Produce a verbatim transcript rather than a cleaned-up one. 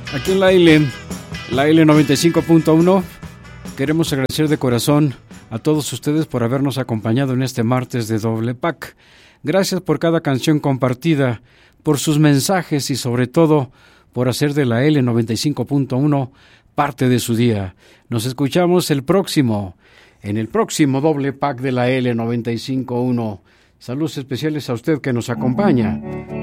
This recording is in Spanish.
Aquí en la L, la L noventa y cinco punto uno, queremos agradecer de corazón a todos ustedes por habernos acompañado en este martes de Doble Pack. Gracias por cada canción compartida, por sus mensajes y sobre todo por hacer de la L noventa y cinco punto uno parte de su día. Nos escuchamos el próximo, en el próximo Doble Pack de la L noventa y cinco punto uno. Saludos especiales a usted que nos acompaña